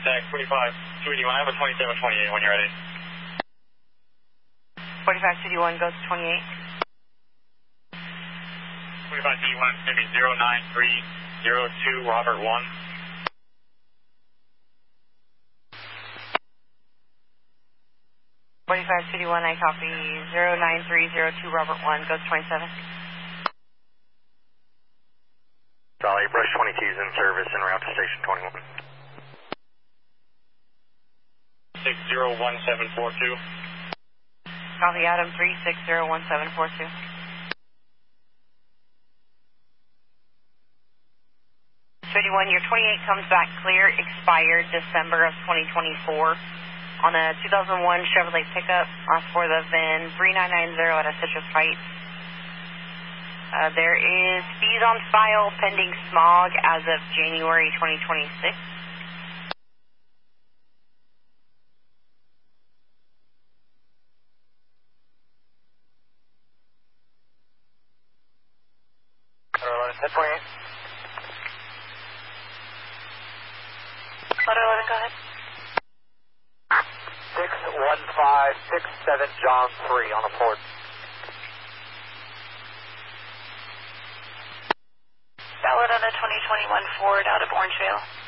Tag 45, 281, I have a 2728 when you're ready. 4521 goes to 28. 4521, maybe 09302, Robert 1. 4521, I copy 09302, Robert 1, goes 27. Valley, Brush 22 is in service en route to station 21. 601742. Copy Adam 3601742. 31, your 28 comes back clear, expired December of 2024 on a 2001 Chevrolet pickup for the VIN 3990 at a Citrus Heights. There is fees on file pending smog as of January 2026. Carolina 1028. Photo 11, go ahead. 61567 John 3 on a Ford. Ballard on a 2021 Ford out of Orangevale.